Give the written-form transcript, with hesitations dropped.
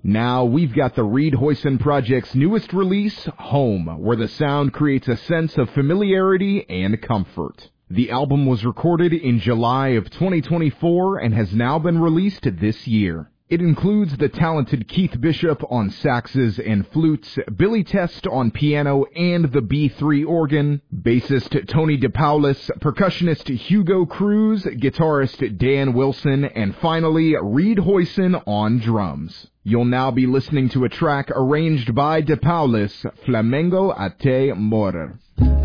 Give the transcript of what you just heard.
Now we've got the Reed Hoyson Project's newest release, Home, where the sound creates a sense of familiarity and comfort. The album was recorded in July of 2024 and has now been released this year. It includes the talented Keith Bishop on saxes and flutes, Billy Test on piano and the B3 organ, bassist Tony DePaulis, percussionist Hugo Cruz, guitarist Dan Wilson, and finally Reed Hoyson on drums. You'll now be listening to a track arranged by DePaulis, Flamengo a te morir.